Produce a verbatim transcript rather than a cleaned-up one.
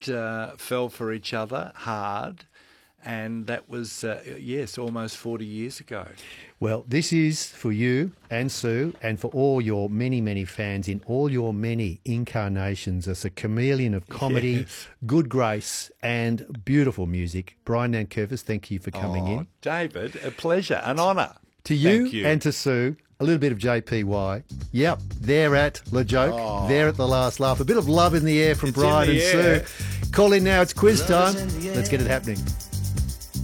uh, fell for each other hard, and that was, uh, yes, almost forty years ago. Well, this is for you and Sue and for all your many, many fans in all your many incarnations as a chameleon of comedy, Yes. good grace and beautiful music. Brian Nankervis, thank you for coming Oh, in. David, a pleasure, an honour. To you, Thank you. and to Sue, a little bit of J P Y. Yep, they're at Le Joke. Oh. They're at the last laugh. A bit of love in the air from It's in Brian the and air. Sue. Call in now. It's quiz time. Let's get it happening.